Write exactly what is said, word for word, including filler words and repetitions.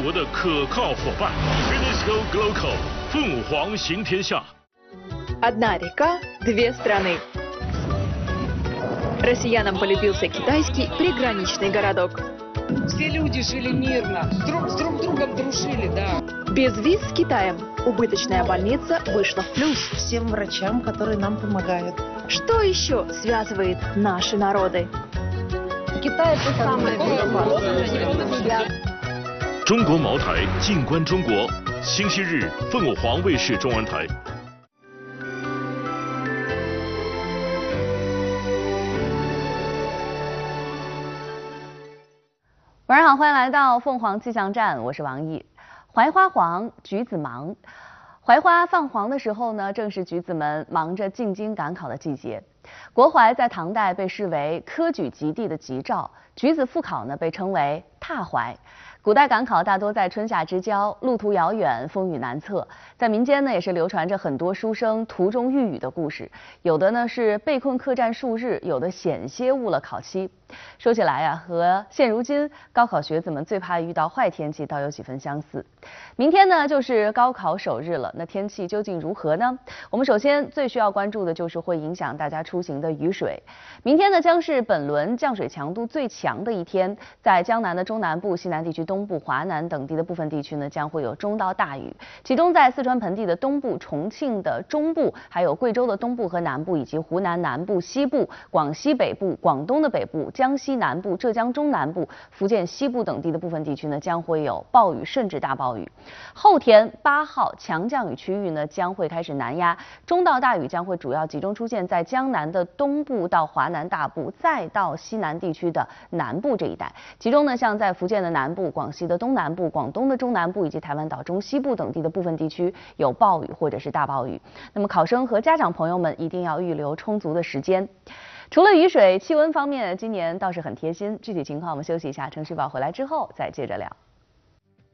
国的可靠伙伴。Finisco Gloco， 凤凰行天下。 Одна река, две страны. Россиянам полюбился китайский приграничный городок. Все люди жили мирно, друг с друг другом дружили, да. Без виз с Китаем убыточная больница вышла в плюс. Всем врачам, которые нам помогают. Что еще связывает наши народы? Китай это самое безопасное. 中国茅台，静观中国。星期日，凤凰卫视中文台。 晚上好，欢迎来到凤凰气象站，我是王毅。槐花黄，橘子忙。槐花泛黄的时候呢，正是橘子们忙着进京赶考的季节。国槐在唐代被视为科举及第的吉兆，橘子复考呢被称为踏槐。古代赶考大多在春夏之交，路途遥远，风雨难测。在民间呢，也是流传着很多书生途中遇雨的故事，有的呢是被困客栈数日，有的险些误了考期。说起来啊，和现如今高考学子们最怕遇到坏天气倒有几分相似。明天呢就是高考首日了，那天气究竟如何呢？我们首先最需要关注的就是会影响大家出行的雨水。明天呢将是本轮降水强度最强的一天，在江南的中南部、西南地区、东部、华南等地的部分地区呢将会有中到大雨，其中在四川盆地的东部、重庆的中部，还有贵州的东部和南部，以及湖南南部、西部、广西北部、广东的北部、江西南部、浙江中南部、福建西部等地的部分地区呢将会有暴雨甚至大暴雨。后天八号强降雨区域呢将会开始南压，中到大雨将会主要集中出现在江南的东部到华南大部，再到西南地区的南部这一带。其中呢，像在福建的南部、广西的东南部、广东的中南部以及台湾岛中西部等地的部分地区有暴雨或者是大暴雨。那么考生和家长朋友们一定要预留充足的时间。除了雨水，气温方面今年倒是很贴心。具体情况我们休息一下，程序宝回来之后再接着聊。